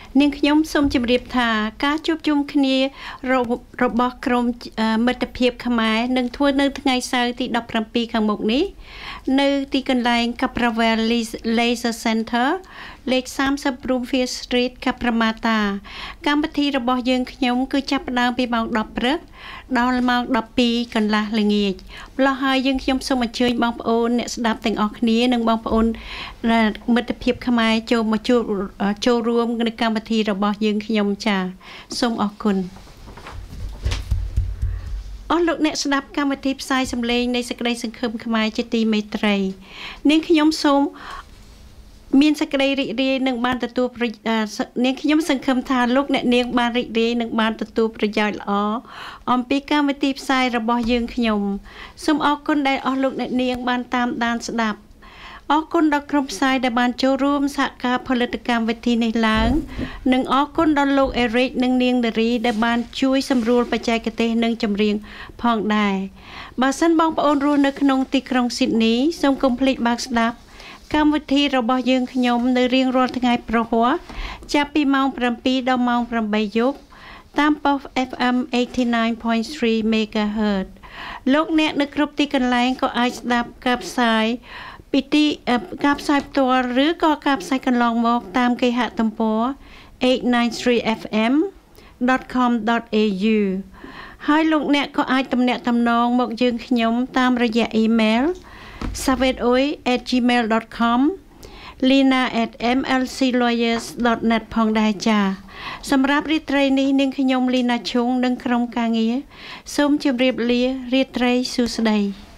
នាងខ្ញុំសូមជម្រាបថាការជួបជុំគ្នារបស់ក្រុមមិត្តភាពខ្មែរនឹងធ្វើនៅថ្ងៃសៅរ៍ទី17ខាងមុខនេះនៅទីកន្លែង Capravel Laser Center លេខ30 Broomfield Street Cabramatta កម្មវិធីរបស់យើងខ្ញុំគឺចាប់ផ្ដើមពីម៉ោង 10 ព្រឹកដល់ម៉ោង 12 កន្លះល្ងាចម្ល៉េះហើយយើងខ្ញុំសូមអញ្ជើញបងប្អូនអ្នកស្ដាប់ទាំងអស់គ្នានិងបងប្អូនមិត្តភាពខ្មែរចូលរួមនៅកម្មវិធីរបស់យើងខ្ញុំចា៎សូមអរគុណអស់លោកអ្នកស្ដាប់កម្មវិធីផ្សាយសម្លេងនៃសេចក្តីសង្ឃឹមខ្មែរជាទីមេត្រីនាងខ្ញុំសូមមានសេចក្តីរីករាយនឹងបានទទួលនាងខ្ញុំសង្ឃឹមថាលោកអ្នកនាងបានរីករាយនឹងបានទទួលប្រយោជន៍ល្អអំពីកម្មវិធីផ្សាយរបស់យើងខ្ញុំសូមអរគុណដែលអស់លោកអ្នកនាងបានតាមដានស្ដាប់អរគុណដល់ក្រុមផ្សាយដែលបានចូលរួមសហការផលិតកម្មវិធីនេះឡើងនិងអរគុណដល់លោកអេរិកនិងនាងនារីដែលបានជួយសម្រួលបច្ចេកទេសនិងចម្រៀងផងដែរបើសិនបងប្អូនរស់នៅក្នុងទីក្រុងស៊ីដនីសូមកុំភ្លេចបើកស្ដាប់កម្មវិធីរបស់យើងខ្ញុំនៅរៀងរាល់ថ្ងៃប្រហ័សចាប់ពីម៉ោង 7 ដល់ម៉ោង 8 យប់តាមប៉ុស FM 89.3 MHz លោកអ្នកនៅគ្រប់ទីកន្លែងក៏អាចស្ដាប់ការផ្សាយពីទីការផ្សាយផ្ទាល់ឬក៏ការផ្សាយកន្លងមកតាមគេហទំព័រ 893fm.com.au ហើយលោកអ្នកក៏អាចទំនាក់ទំនងមកយើងខ្ញុំតាមរយៈអ៊ីមែល savetoi@gmail.com lina@mlclawyers.net ផងដែរចា៎សម្រាប់រាត្រីនេះនាងខ្ញុំលីណាឈុងនិងក្រុមការងារសូមជម្រាបលារាត្រីសួស្តី